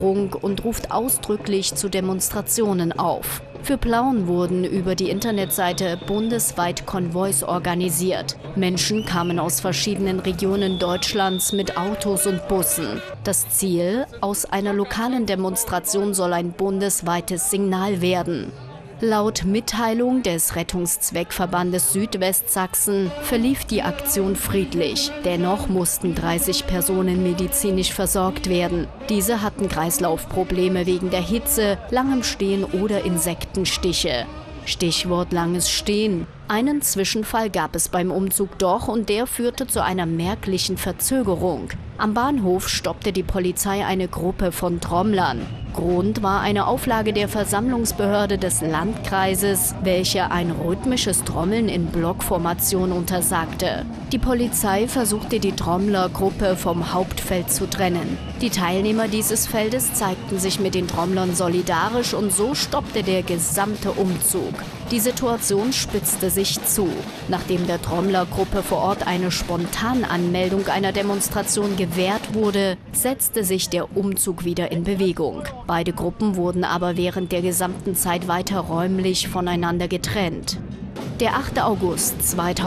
und ruft ausdrücklich zu Demonstrationen auf. Für Plauen wurden über die Internetseite bundesweit Konvois organisiert. Menschen kamen aus verschiedenen Regionen Deutschlands mit Autos und Bussen. Das Ziel: aus einer lokalen Demonstration soll ein bundesweites Signal werden. Laut Mitteilung des Rettungszweckverbandes Südwestsachsen verlief die Aktion friedlich. Dennoch mussten 30 Personen medizinisch versorgt werden. Diese hatten Kreislaufprobleme wegen der Hitze, langem Stehen oder Insektenstiche. Stichwort langes Stehen. Einen Zwischenfall gab es beim Umzug doch und der führte zu einer merklichen Verzögerung. Am Bahnhof stoppte die Polizei eine Gruppe von Trommlern. Grund war eine Auflage der Versammlungsbehörde des Landkreises, welche ein rhythmisches Trommeln in Blockformation untersagte. Die Polizei versuchte, die Trommlergruppe vom Hauptfeld zu trennen. Die Teilnehmer dieses Feldes zeigten sich mit den Trommlern solidarisch und so stoppte der gesamte Umzug. Die Situation spitzte sich zu. Nachdem der Trommlergruppe vor Ort eine Spontananmeldung einer Demonstration gewährt wurde, setzte sich der Umzug wieder in Bewegung. Beide Gruppen wurden aber während der gesamten Zeit weiter räumlich voneinander getrennt. Der 8. August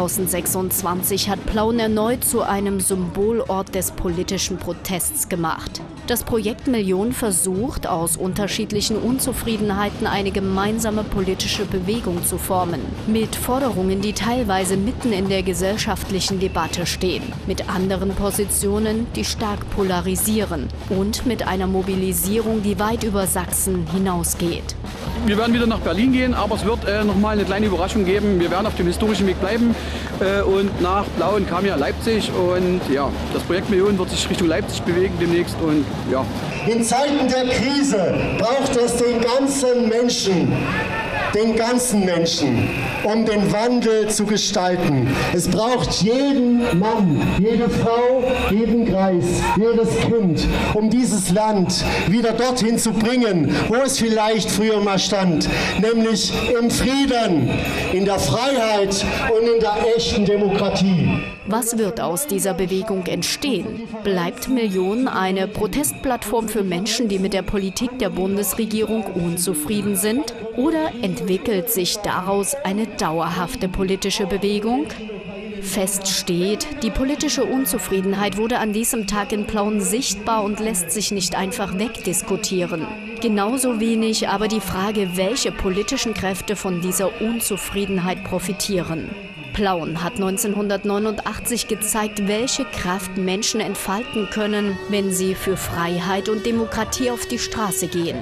2026 hat Plauen erneut zu einem Symbolort des politischen Protests gemacht. Das Projekt Million versucht, aus unterschiedlichen Unzufriedenheiten eine gemeinsame politische Bewegung zu formen. Mit Forderungen, die teilweise mitten in der gesellschaftlichen Debatte stehen. Mit anderen Positionen, die stark polarisieren. Und mit einer Mobilisierung, die weit über Sachsen hinausgeht. Wir werden wieder nach Berlin gehen, aber es wird nochmal eine kleine Überraschung geben. Wir werden auf dem historischen Weg bleiben und nach Plauen kam ja Leipzig und ja, das Projekt Million wird sich Richtung Leipzig bewegen demnächst und ja. In Zeiten der Krise braucht es den ganzen Menschen, um den Wandel zu gestalten. Es braucht jeden Mann, jede Frau, jeden Greis, jedes Kind, um dieses Land wieder dorthin zu bringen, wo es vielleicht früher mal stand, nämlich im Frieden, in der Freiheit und in der echten Demokratie. Was wird aus dieser Bewegung entstehen? Bleibt Million eine Protestplattform für Menschen, die mit der Politik der Bundesregierung unzufrieden sind? Oder entwickelt sich daraus eine dauerhafte politische Bewegung? Fest steht, die politische Unzufriedenheit wurde an diesem Tag in Plauen sichtbar und lässt sich nicht einfach wegdiskutieren. Genauso wenig aber die Frage, welche politischen Kräfte von dieser Unzufriedenheit profitieren. Plauen hat 1989 gezeigt, welche Kraft Menschen entfalten können, wenn sie für Freiheit und Demokratie auf die Straße gehen.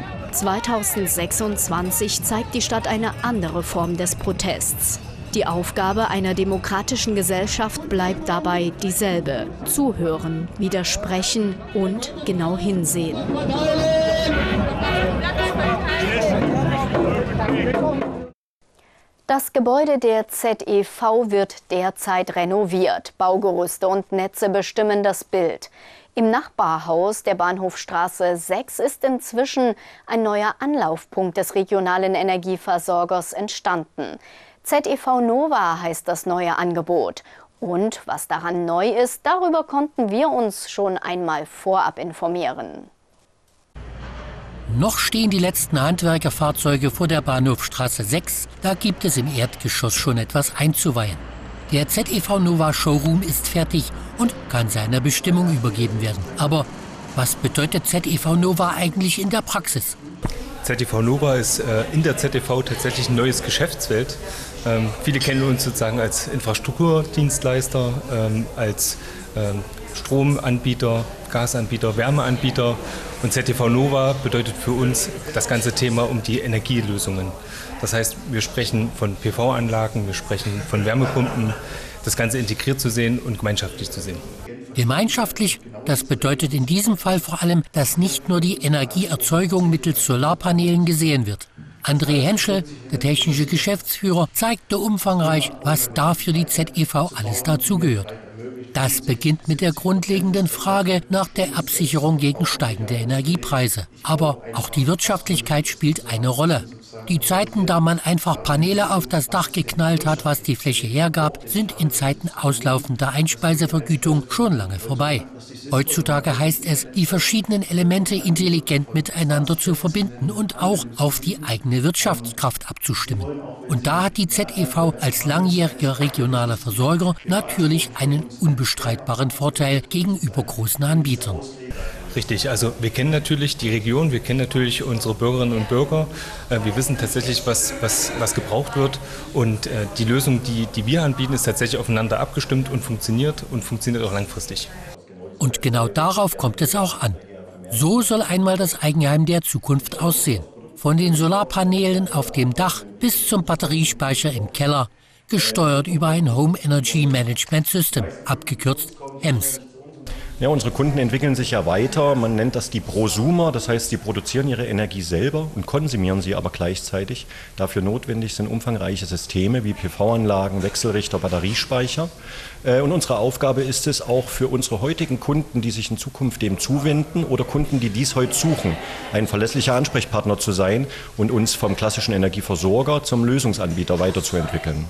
2026 zeigt die Stadt eine andere Form des Protests. Die Aufgabe einer demokratischen Gesellschaft bleibt dabei dieselbe: Zuhören, widersprechen und genau hinsehen. Das Gebäude der ZEV wird derzeit renoviert. Baugerüste und Netze bestimmen das Bild. Im Nachbarhaus der Bahnhofstraße 6 ist inzwischen ein neuer Anlaufpunkt des regionalen Energieversorgers entstanden. ZEV Nova heißt das neue Angebot. Und was daran neu ist, darüber konnten wir uns schon einmal vorab informieren. Noch stehen die letzten Handwerkerfahrzeuge vor der Bahnhofstraße 6. Da gibt es im Erdgeschoss schon etwas einzuweihen. Der ZEV Nova Showroom ist fertig und kann seiner Bestimmung übergeben werden. Aber was bedeutet ZEV Nova eigentlich in der Praxis? ZEV Nova ist in der ZEV tatsächlich ein neues Geschäftsfeld. Viele kennen uns sozusagen als Infrastrukturdienstleister, als Stromanbieter, Gasanbieter, Wärmeanbieter. Und ZEV Nova bedeutet für uns das ganze Thema um die Energielösungen. Das heißt, wir sprechen von PV-Anlagen, wir sprechen von Wärmepumpen, das Ganze integriert zu sehen und gemeinschaftlich zu sehen. Gemeinschaftlich, das bedeutet in diesem Fall vor allem, dass nicht nur die Energieerzeugung mittels Solarpanelen gesehen wird. André Henschel, der technische Geschäftsführer, zeigte umfangreich, was da für die ZEV alles dazugehört. Das beginnt mit der grundlegenden Frage nach der Absicherung gegen steigende Energiepreise. Aber auch die Wirtschaftlichkeit spielt eine Rolle. Die Zeiten, da man einfach Paneele auf das Dach geknallt hat, was die Fläche hergab, sind in Zeiten auslaufender Einspeisevergütung schon lange vorbei. Heutzutage heißt es, die verschiedenen Elemente intelligent miteinander zu verbinden und auch auf die eigene Wirtschaftskraft abzustimmen. Und da hat die ZEV als langjähriger regionaler Versorger natürlich einen unbestreitbaren Vorteil gegenüber großen Anbietern. Richtig, also wir kennen natürlich die Region, wir kennen natürlich unsere Bürgerinnen und Bürger. Wir wissen tatsächlich, was gebraucht wird, und die Lösung, die wir anbieten, ist tatsächlich aufeinander abgestimmt und funktioniert auch langfristig. Und genau darauf kommt es auch an. So soll einmal das Eigenheim der Zukunft aussehen. Von den Solarpanelen auf dem Dach bis zum Batteriespeicher im Keller, gesteuert über ein Home Energy Management System, abgekürzt HEMS. Ja, unsere Kunden entwickeln sich ja weiter. Man nennt das die Prosumer, das heißt, sie produzieren ihre Energie selber und konsumieren sie aber gleichzeitig. Dafür notwendig sind umfangreiche Systeme wie PV-Anlagen, Wechselrichter, Batteriespeicher. Und unsere Aufgabe ist es auch für unsere heutigen Kunden, die sich in Zukunft dem zuwenden, oder Kunden, die dies heute suchen, ein verlässlicher Ansprechpartner zu sein und uns vom klassischen Energieversorger zum Lösungsanbieter weiterzuentwickeln.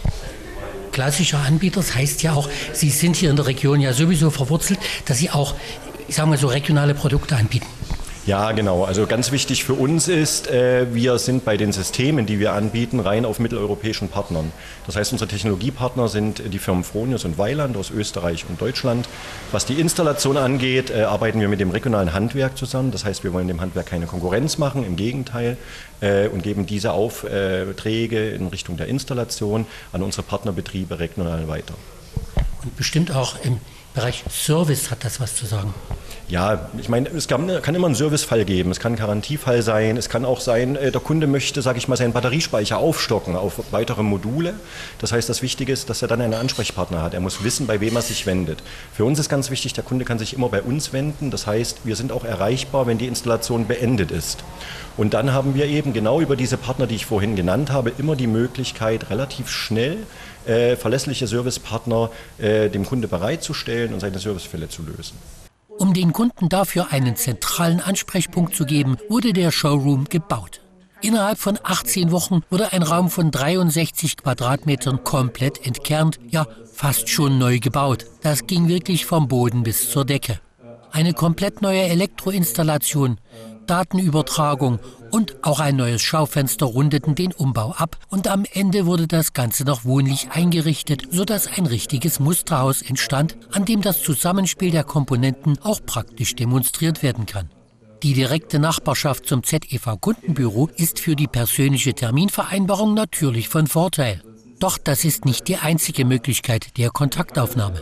Klassischer Anbieter, das heißt ja auch, Sie sind hier in der Region ja sowieso verwurzelt, dass Sie auch, ich sage mal so, regionale Produkte anbieten. Ja, genau. Also ganz wichtig für uns ist, wir sind bei den Systemen, die wir anbieten, rein auf mitteleuropäischen Partnern. Das heißt, unsere Technologiepartner sind die Firmen Fronius und Weiland aus Österreich und Deutschland. Was die Installation angeht, arbeiten wir mit dem regionalen Handwerk zusammen. Das heißt, wir wollen dem Handwerk keine Konkurrenz machen, im Gegenteil, und geben diese Aufträge in Richtung der Installation an unsere Partnerbetriebe regional weiter. Und bestimmt auch im Bereich Service hat das was zu sagen. Ja, ich meine, es kann immer einen Servicefall geben, es kann ein Garantiefall sein, es kann auch sein, der Kunde möchte, sage ich mal, seinen Batteriespeicher aufstocken auf weitere Module. Das heißt, das Wichtige ist, dass er dann einen Ansprechpartner hat. Er muss wissen, bei wem er sich wendet. Für uns ist ganz wichtig, der Kunde kann sich immer bei uns wenden. Das heißt, wir sind auch erreichbar, wenn die Installation beendet ist. Und dann haben wir eben genau über diese Partner, die ich vorhin genannt habe, immer die Möglichkeit, relativ schnell verlässliche Servicepartner dem Kunde bereitzustellen und seine Servicefälle zu lösen. Um den Kunden dafür einen zentralen Ansprechpunkt zu geben, wurde der Showroom gebaut. Innerhalb von 18 Wochen wurde ein Raum von 63 Quadratmetern komplett entkernt, ja fast schon neu gebaut. Das ging wirklich vom Boden bis zur Decke. Eine komplett neue Elektroinstallation, Datenübertragung und auch ein neues Schaufenster rundeten den Umbau ab, und am Ende wurde das Ganze noch wohnlich eingerichtet, sodass ein richtiges Musterhaus entstand, an dem das Zusammenspiel der Komponenten auch praktisch demonstriert werden kann. Die direkte Nachbarschaft zum ZEV-Kundenbüro ist für die persönliche Terminvereinbarung natürlich von Vorteil. Doch das ist nicht die einzige Möglichkeit der Kontaktaufnahme.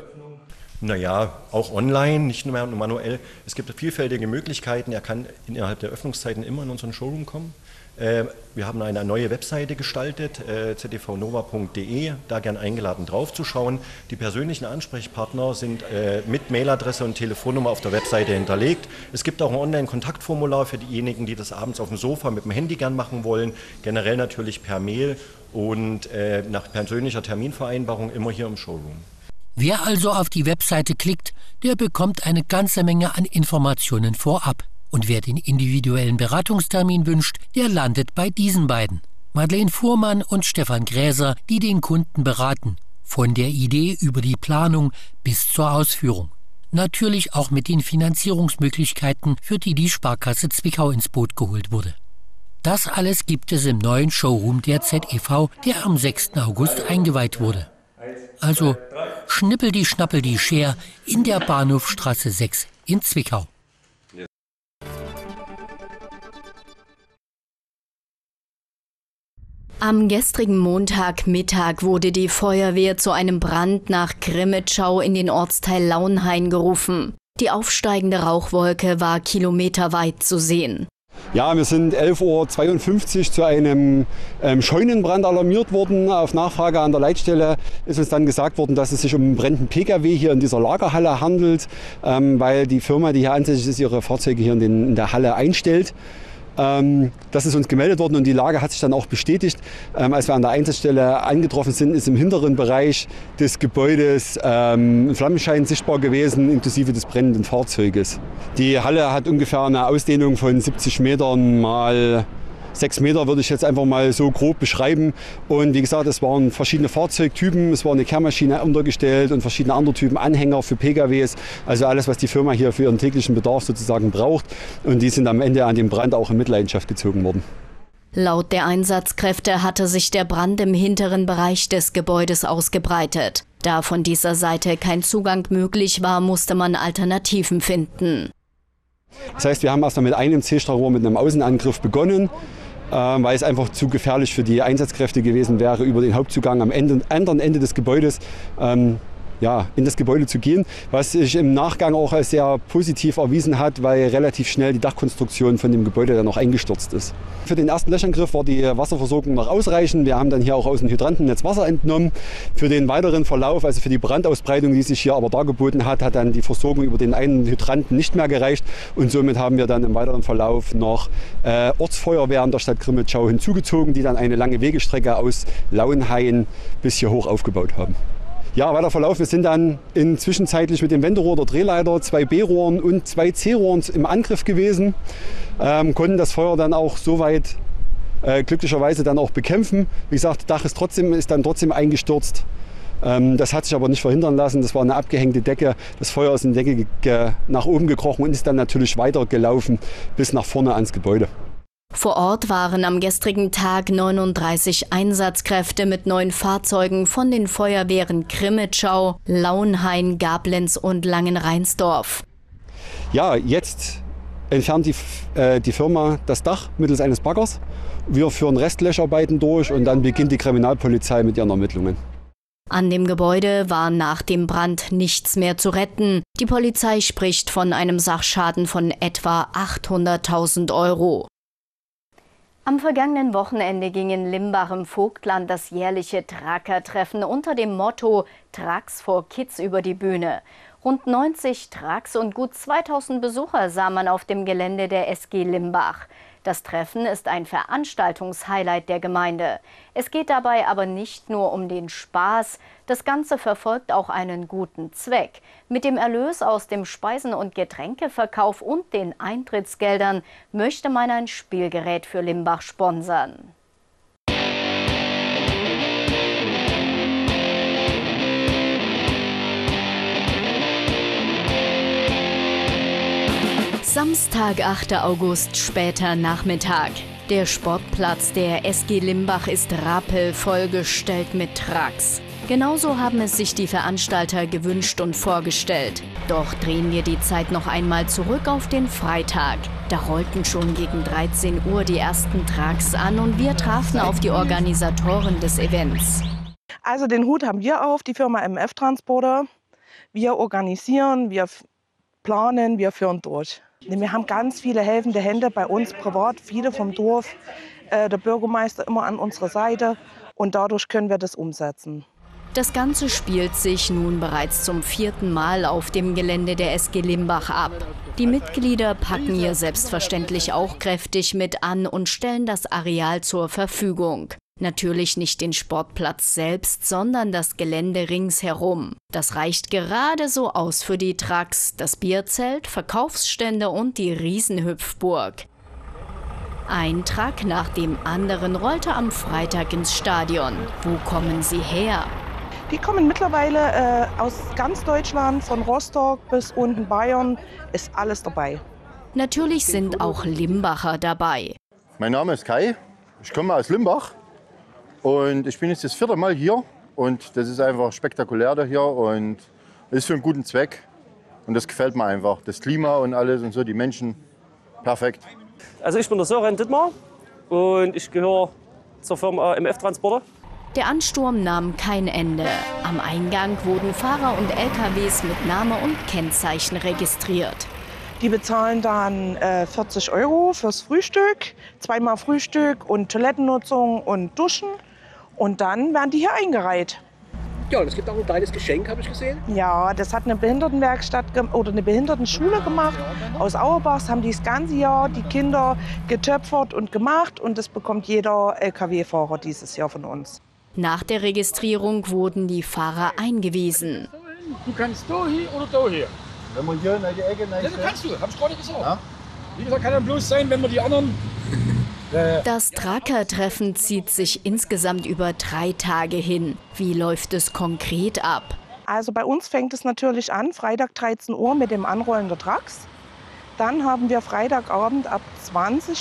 Naja, auch online, nicht nur manuell. Es gibt vielfältige Möglichkeiten. Er kann innerhalb der Öffnungszeiten immer in unseren Showroom kommen. Wir haben eine neue Webseite gestaltet, ztvnova.de, da gern eingeladen draufzuschauen. Die persönlichen Ansprechpartner sind mit Mailadresse und Telefonnummer auf der Webseite hinterlegt. Es gibt auch ein Online-Kontaktformular für diejenigen, die das abends auf dem Sofa mit dem Handy gern machen wollen. Generell natürlich per Mail und nach persönlicher Terminvereinbarung immer hier im Showroom. Wer also auf die Webseite klickt, der bekommt eine ganze Menge an Informationen vorab. Und wer den individuellen Beratungstermin wünscht, der landet bei diesen beiden. Madeleine Fuhrmann und Stefan Gräser, die den Kunden beraten. Von der Idee über die Planung bis zur Ausführung. Natürlich auch mit den Finanzierungsmöglichkeiten, für die die Sparkasse Zwickau ins Boot geholt wurde. Das alles gibt es im neuen Showroom der ZEV, der am 6. August eingeweiht wurde. Also schnippel die Scher in der Bahnhofstraße 6 in Zwickau. Am gestrigen Montagmittag wurde die Feuerwehr zu einem Brand nach Grimmitschau in den Ortsteil Launhain gerufen. Die aufsteigende Rauchwolke war kilometerweit zu sehen. Ja, wir sind 11:52 Uhr zu einem Scheunenbrand alarmiert worden. Auf Nachfrage an der Leitstelle ist uns dann gesagt worden, dass es sich um einen brennenden Pkw hier in dieser Lagerhalle handelt, weil die Firma, die hier ansässig ist, ihre Fahrzeuge hier in der Halle einstellt. Das ist uns gemeldet worden und die Lage hat sich dann auch bestätigt. Als wir an der Einsatzstelle angetroffen sind, ist im hinteren Bereich des Gebäudes ein Flammenschein sichtbar gewesen, inklusive des brennenden Fahrzeuges. Die Halle hat ungefähr eine Ausdehnung von 70 Metern mal 6 Meter würde ich jetzt einfach mal so grob beschreiben. Und wie gesagt, es waren verschiedene Fahrzeugtypen, es war eine Kehrmaschine untergestellt und verschiedene andere Typen Anhänger für PKWs. Also alles, was die Firma hier für ihren täglichen Bedarf sozusagen braucht. Und die sind am Ende an dem Brand auch in Mitleidenschaft gezogen worden. Laut der Einsatzkräfte hatte sich der Brand im hinteren Bereich des Gebäudes ausgebreitet. Da von dieser Seite kein Zugang möglich war, musste man Alternativen finden. Das heißt, wir haben erst mal mit einem C-Strahrohr mit einem Außenangriff begonnen, weil es einfach zu gefährlich für die Einsatzkräfte gewesen wäre, über den Hauptzugang am anderen Ende des Gebäudes in das Gebäude zu gehen, was sich im Nachgang auch als sehr positiv erwiesen hat, weil relativ schnell die Dachkonstruktion von dem Gebäude dann auch eingestürzt ist. Für den ersten Löschangriff war die Wasserversorgung noch ausreichend. Wir haben dann hier auch aus dem Hydrantennetz Wasser entnommen. Für den weiteren Verlauf, also für die Brandausbreitung, die sich hier aber dargeboten hat, hat dann die Versorgung über den einen Hydranten nicht mehr gereicht. Und somit haben wir dann im weiteren Verlauf noch Ortsfeuerwehren der Stadt Crimmitschau hinzugezogen, die dann eine lange Wegestrecke aus Lauenhain bis hier hoch aufgebaut haben. Ja, weiter Verlauf. Wir sind dann zwischenzeitlich mit dem Wenderohr der Drehleiter, 2 B-Rohren und 2 C-Rohren im Angriff gewesen. Konnten das Feuer dann auch soweit glücklicherweise dann auch bekämpfen. Wie gesagt, das Dach ist dann trotzdem eingestürzt. Das hat sich aber nicht verhindern lassen. Das war eine abgehängte Decke. Das Feuer ist in die Decke nach oben gekrochen und ist dann natürlich weitergelaufen bis nach vorne ans Gebäude. Vor Ort waren am gestrigen Tag 39 Einsatzkräfte mit 9 Fahrzeugen von den Feuerwehren Crimmitschau, Lauenhain, Gablenz und Langenreinsdorf. Ja, jetzt entfernt die Firma das Dach mittels eines Baggers. Wir führen Restlöscharbeiten durch und dann beginnt die Kriminalpolizei mit ihren Ermittlungen. An dem Gebäude war nach dem Brand nichts mehr zu retten. Die Polizei spricht von einem Sachschaden von etwa 800.000 €. Am vergangenen Wochenende ging in Limbach im Vogtland das jährliche Trucker-Treffen unter dem Motto Trucks for Kids über die Bühne. Rund 90 Trucks und gut 2000 Besucher sah man auf dem Gelände der SG Limbach. Das Treffen ist ein Veranstaltungshighlight der Gemeinde. Es geht dabei aber nicht nur um den Spaß. Das Ganze verfolgt auch einen guten Zweck. Mit dem Erlös aus dem Speisen- und Getränkeverkauf und den Eintrittsgeldern möchte man ein Spielgerät für Limbach sponsern. Samstag, 8. August, später Nachmittag. Der Sportplatz der SG Limbach ist rappelvoll gestellt mit Trucks. Genauso haben es sich die Veranstalter gewünscht und vorgestellt. Doch drehen wir die Zeit noch einmal zurück auf den Freitag. Da rollten schon gegen 13 Uhr die ersten Trucks an und wir trafen auf die Organisatoren des Events. Also den Hut haben wir auf, die Firma MF Transporter. Wir organisieren, wir planen, wir führen durch. Wir haben ganz viele helfende Hände bei uns privat, viele vom Dorf, der Bürgermeister immer an unserer Seite und dadurch können wir das umsetzen. Das Ganze spielt sich nun bereits zum 4. Mal auf dem Gelände der SG Limbach ab. Die Mitglieder packen hier selbstverständlich auch kräftig mit an und stellen das Areal zur Verfügung. Natürlich nicht den Sportplatz selbst, sondern das Gelände ringsherum. Das reicht gerade so aus für die Trucks, das Bierzelt, Verkaufsstände und die Riesenhüpfburg. Ein Truck nach dem anderen rollte am Freitag ins Stadion. Wo kommen sie her? Die kommen mittlerweile aus ganz Deutschland, von Rostock bis unten Bayern, ist alles dabei. Natürlich sind auch Limbacher dabei. Mein Name ist Kai, ich komme aus Limbach. Und ich bin jetzt das 4. Mal hier und das ist einfach spektakulär da hier und ist für einen guten Zweck. Und das gefällt mir einfach. Das Klima und alles und so, die Menschen, perfekt. Also ich bin der Sören Dittmar und ich gehöre zur Firma MF Transporter. Der Ansturm nahm kein Ende. Am Eingang wurden Fahrer und LKWs mit Name und Kennzeichen registriert. Die bezahlen dann 40 € fürs Frühstück, 2-mal Frühstück und Toilettennutzung und Duschen. Und dann werden die hier eingereiht. Ja, und es gibt auch ein kleines Geschenk, habe ich gesehen. Ja, das hat eine Behindertenwerkstatt oder eine Behindertenschule gemacht. Aus Auerbachs haben die das ganze Jahr die Kinder getöpfert und gemacht. Und das bekommt jeder LKW-Fahrer dieses Jahr von uns. Nach der Registrierung wurden die Fahrer eingewiesen. Du kannst da hier oder da hier. Wenn man hier in die Ecke kannst du, habe ich gerade gesagt. Ja? Wie gesagt, kann dann bloß sein, wenn wir die anderen Das Tracker-Treffen zieht sich insgesamt über 3 Tage hin. Wie läuft es konkret ab? Also bei uns fängt es natürlich an, Freitag 13 Uhr mit dem Anrollen der Trucks. Dann haben wir Freitagabend ab 20